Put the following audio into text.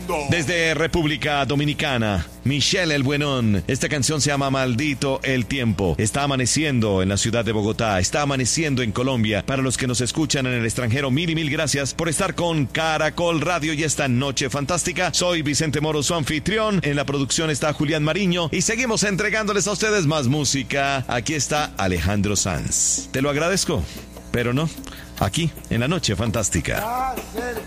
mundo. Desde República Dominicana, Michelle El Buenón. Esta canción se llama Maldito el Tiempo. Está amaneciendo en la ciudad de Bogotá, está amaneciendo en Colombia. Para los que nos escuchan en el extranjero, mil y mil gracias por estar con Caracol Radio y esta noche fantástica. Soy Vicente Moro, su anfitrión. En la producción está Julián Mariño y seguimos entregándoles a ustedes más música. Aquí está Alejandro Sanz. Te lo agradezco, pero no, aquí en la noche fantástica.